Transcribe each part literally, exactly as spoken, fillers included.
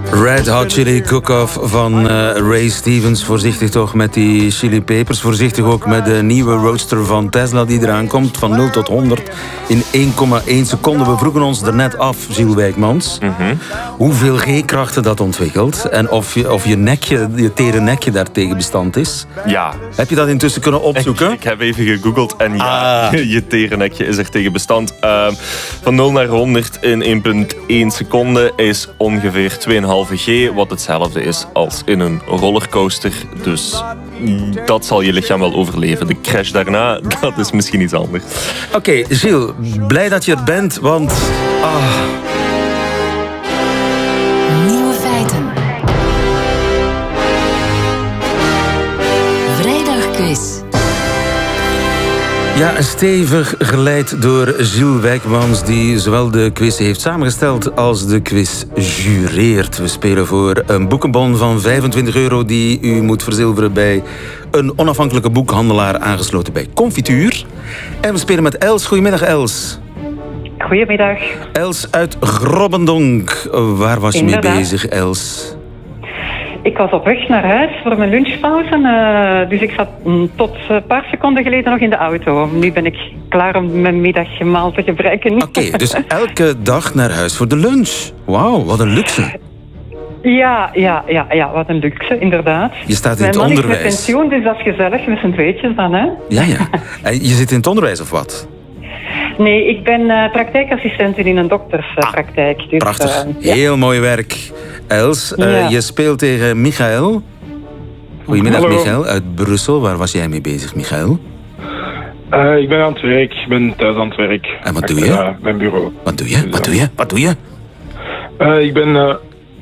Red Hot Chili Cook-Off van uh, Ray Stevens. Voorzichtig toch met die chili pepers. Voorzichtig ook met de nieuwe roadster van Tesla die eraan komt. Van nul tot honderd in één komma één seconde. We vroegen ons er net af, Gilles Wijkmans, mm-hmm. hoeveel G-krachten dat ontwikkelt. En of je, of je nekje, je tere nekje daartegen bestand is. Ja. Heb je dat intussen kunnen opzoeken? Ik, ik heb even gegoogeld en ja, ah. je tere nekje is er tegen bestand. Uh, van nul naar honderd in één komma één seconde is ongeveer twee komma vijf G, wat hetzelfde is als in een rollercoaster. Dus dat zal je lichaam wel overleven. De crash daarna, dat is misschien iets anders. Oké, okay, Gilles, blij dat je er bent, want... Ah. Nieuwe feiten. Vrijdagquiz. Ja, stevig geleid door Gilles Wijkmans, die zowel de quiz heeft samengesteld als de quiz jureert. We spelen voor een boekenbon van vijfentwintig euro die u moet verzilveren bij een onafhankelijke boekhandelaar aangesloten bij Confituur. En we spelen met Els. Goedemiddag, Els. Goedemiddag. Els uit Grobbendonk. Waar was je Inderdaad. mee bezig, Els? Ik was op weg naar huis voor mijn lunchpauze. Uh, dus ik zat mm, tot een paar seconden geleden nog in de auto. Nu ben ik klaar om mijn middagmaal te gebruiken. Oké, okay, dus elke dag naar huis voor de lunch. Wauw, wat een luxe. Ja, ja, ja, ja, wat een luxe, inderdaad. Je staat in mijn het man onderwijs. Is met pensioen, dus dat is gezellig met z'n tweetjes dan, hè? Ja, ja. En je zit in het onderwijs of wat? Nee, ik ben uh, praktijkassistent in een dokterspraktijk. Uh, ah, dus, prachtig. Uh, ja. Heel mooi werk. Els, uh, ja. je speelt tegen Michael. Goedemiddag, Hallo. Michael, uit Brussel. Waar was jij mee bezig, Michael? Uh, ik ben aan het werk. Ik ben thuis aan het werk. En wat doe je? Uh, mijn bureau. Wat doe je? Wat doe je? Wat doe je? Uh, ik ben... Uh,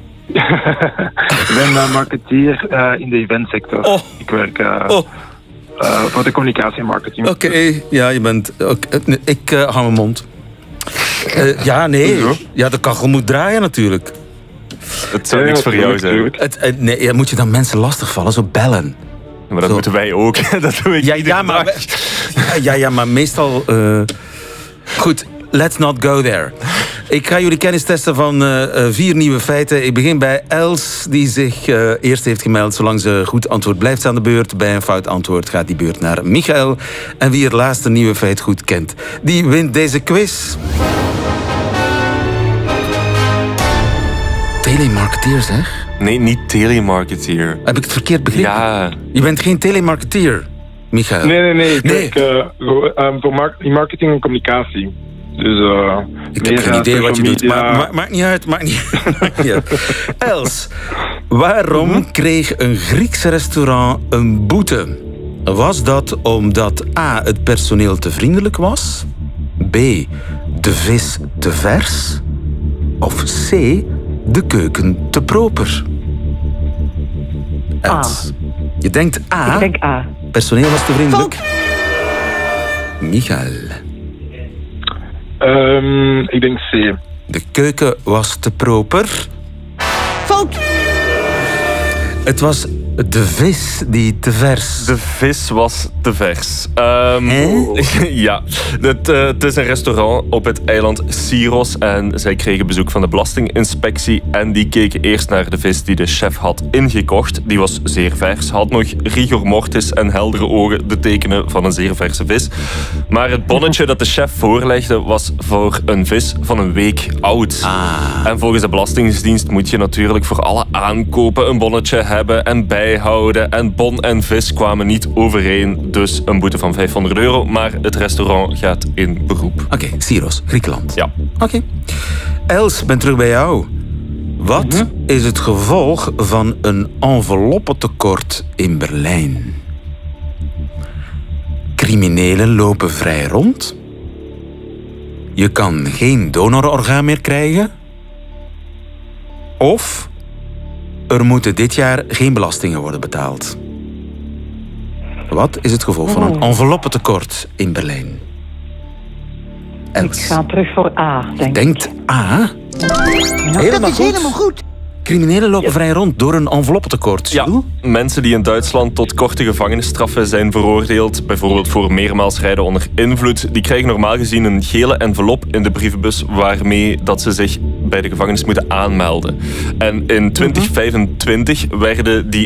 ik ben uh, marketeer uh, in de eventsector. Oh. Ik werk... Uh, oh. Uh, voor de communicatie en marketing. Oké, okay, ja, je bent... Okay. Ik uh, hou mijn mond. Uh, ja, nee. Ja, de kachel moet draaien natuurlijk. Het zou ja, niks voor jou zijn. Het, uh, nee, ja, moet je dan mensen lastigvallen, zo bellen? Maar dat zo. moeten wij ook. Dat doe ik ja, ja, maar, ja, ja, maar meestal... Uh... Goed, let's not go there. Ik ga jullie kennis testen van uh, vier nieuwe feiten. Ik begin bij Els, die zich uh, eerst heeft gemeld. Zolang ze goed antwoord blijft aan de beurt. Bij een fout antwoord gaat die beurt naar Michael. En wie het laatste nieuwe feit goed kent, die wint deze quiz. Telemarketeer, zeg? Nee, niet telemarketeer. Heb ik het verkeerd begrepen? Ja. Je bent geen telemarketeer, Michael. Nee, nee, nee. Ik nee. werk uh, um, voor marketing en communicatie. Dus, uh, ik heb geen idee wat je doet. Maar, maar maakt niet uit, maakt niet, maakt niet uit. Els, waarom mm-hmm. kreeg een Grieks restaurant een boete? Was dat omdat A, het personeel te vriendelijk was? B, de vis te vers? Of C, de keuken te proper? Els, A. je denkt A? Ik denk A. Personeel was te vriendelijk? Volk. Michael. Um, ik denk C. De keuken was te proper. Fout. Het was de vis die te vers. De vis was te vers. Um, ja, het, uh, het is een restaurant op het eiland Syros en zij kregen bezoek van de Belastinginspectie en die keken eerst naar de vis die de chef had ingekocht. Die was zeer vers, had nog rigor mortis en heldere ogen, de tekenen van een zeer verse vis. Maar het bonnetje dat de chef voorlegde was voor een vis van een week oud. Ah. En volgens de Belastingdienst moet je natuurlijk voor alle aankopen een bonnetje hebben en bijhouden. En bon en vis kwamen niet overeen, dus een boete van vijfhonderd euro. Maar het restaurant gaat in beroep. Oké, okay, Syros, Griekenland. Ja. Oké. Okay. Els, ben terug bij jou. Wat mm-hmm. is het gevolg van een enveloppentekort in Berlijn? Criminelen lopen vrij rond. Je kan geen donororgaan meer krijgen. Of er moeten dit jaar geen belastingen worden betaald. Wat is het gevolg van een enveloppentekort in Berlijn? Els. Ik ga terug voor A, denk Denkt A? Ja. Helemaal dat is goed. helemaal goed. criminelen lopen vrij rond door een enveloppentekort. Ja, mensen die in Duitsland tot korte gevangenisstraffen zijn veroordeeld, bijvoorbeeld voor meermaals rijden onder invloed, die krijgen normaal gezien een gele envelop in de brievenbus waarmee dat ze zich bij de gevangenis moeten aanmelden. En in twintig vijfentwintig werden die